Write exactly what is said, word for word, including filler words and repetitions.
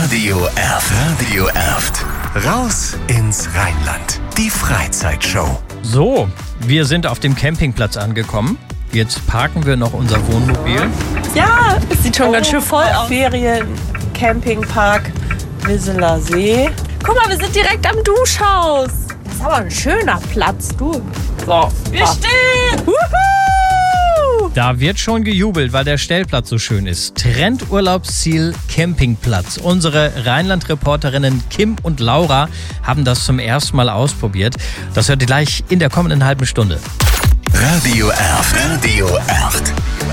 Radio Erft. Radio Erft. Raus ins Rheinland. Die Freizeitshow. So, wir sind auf dem Campingplatz angekommen. Jetzt parken wir noch unser Wohnmobil. Ja, es sieht schon Oh, ganz schön voll aus. Ferien, Campingpark, Wisseler See. Guck mal, wir sind direkt am Duschhaus. Das ist aber ein schöner Platz, du. So, Wir stehen! Wuhu! Da wird schon gejubelt, weil der Stellplatz so schön ist. Trendurlaubsziel Campingplatz. Unsere Rheinland-Reporterinnen Kim und Laura haben das zum ersten Mal ausprobiert. Das hört ihr gleich in der kommenden halben Stunde. Radio Erft. Radio Erft.